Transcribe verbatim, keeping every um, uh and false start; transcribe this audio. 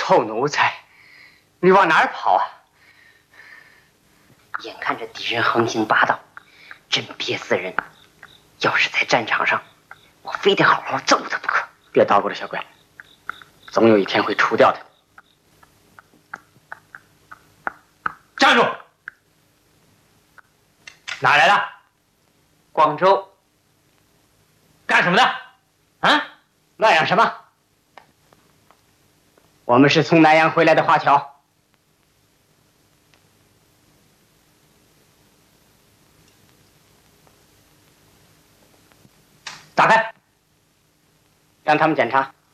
臭奴才，你往哪儿跑啊？ 眼看着敌人横行霸道，真憋死人。要是在战场上，我非得好好揍他不可。 别捣鼓了，小鬼，总有一天会除掉他。站住！哪来的？ 广州。 干什么的？啊？乱嚷什么？我们是从南阳回来的华侨。打开，让他们检查。